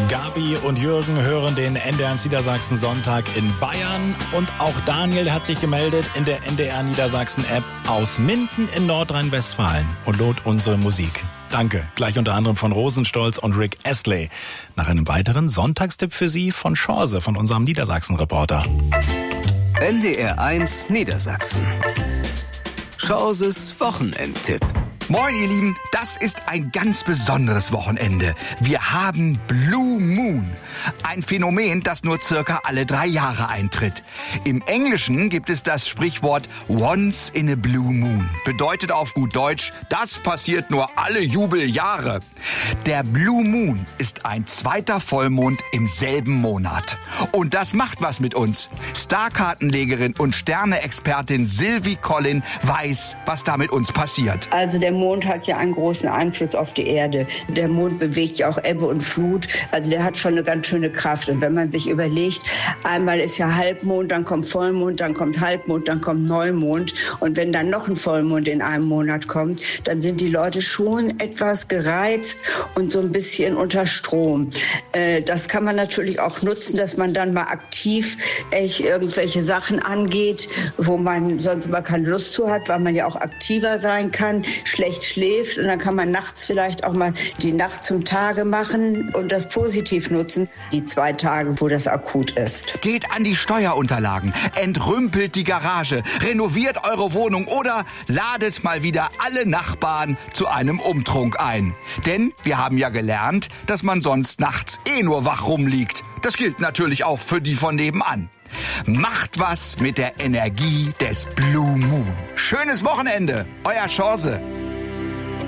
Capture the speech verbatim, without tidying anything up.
Gabi und Jürgen hören den N D R Niedersachsen Sonntag in Bayern. Und auch Daniel hat sich gemeldet in der N D R Niedersachsen App aus Minden in Nordrhein-Westfalen und lobt unsere Musik. Danke. Gleich unter anderem von Rosenstolz und Rick Astley. Nach einem weiteren Sonntagstipp für Sie von Chance, von unserem Niedersachsen-Reporter. N D R eins Niedersachsen. Chances Wochenendtipp. Moin ihr Lieben, das ist ein ganz besonderes Wochenende. Wir haben Blue Moon, ein Phänomen, das nur circa alle drei Jahre eintritt. Im Englischen gibt es das Sprichwort Once in a Blue Moon. Bedeutet auf gut Deutsch, das passiert nur alle Jubeljahre. Der Blue Moon ist ein zweiter Vollmond im selben Monat. Und das macht was mit uns. Starkartenlegerin und Sterne-Expertin Sylvie Collin weiß, was da mit uns passiert. Also der Mond hat ja einen großen Einfluss auf die Erde. Der Mond bewegt ja auch Ebbe und Flut. Also der hat schon eine ganz schöne Kraft. Und wenn man sich überlegt, einmal ist ja Halbmond, dann kommt Vollmond, dann kommt Halbmond, dann kommt Neumond. Und wenn dann noch ein Vollmond in einem Monat kommt, dann sind die Leute schon etwas gereizt und so ein bisschen unter Strom. Äh, das kann man natürlich auch nutzen, dass man dann mal aktiv echt irgendwelche Sachen angeht, wo man sonst mal keine Lust zu hat, weil man ja auch aktiver sein kann, schlecht schläft, und dann kann man nachts vielleicht auch mal die Nacht zum Tage machen und das positiv nutzen, die zwei Tage, wo das akut ist. Geht an die Steuerunterlagen, entrümpelt die Garage, renoviert eure Wohnung oder ladet mal wieder alle Nachbarn zu einem Umtrunk ein. Denn wir haben ja gelernt, dass man sonst nachts eh nur wach rumliegt. Das gilt natürlich auch für die von nebenan. Macht was mit der Energie des Blue Moon. Schönes Wochenende, euer Chance.